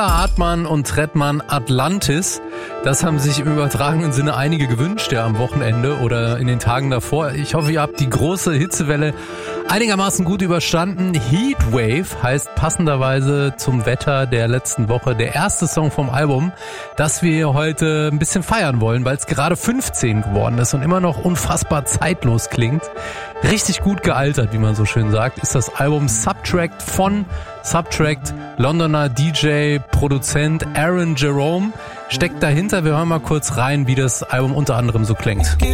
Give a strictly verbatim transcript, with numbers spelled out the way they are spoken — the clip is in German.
Hartmann und Trettmann Atlantis. Das haben sich im übertragenen Sinne einige gewünscht, ja, am Wochenende oder in den Tagen davor. Ich hoffe, ihr habt die große Hitzewelle einigermaßen gut überstanden. Heatwave heißt passenderweise zum Wetter der letzten Woche der erste Song vom Album, das wir heute ein bisschen feiern wollen, weil es gerade fünfzehn geworden ist und immer noch unfassbar zeitlos klingt. Richtig gut gealtert, wie man so schön sagt, ist das Album Subtract von Subtract, Londoner D J, Produzent Aaron Jerome steckt dahinter. Wir hören mal kurz rein, wie das Album unter anderem so klingt.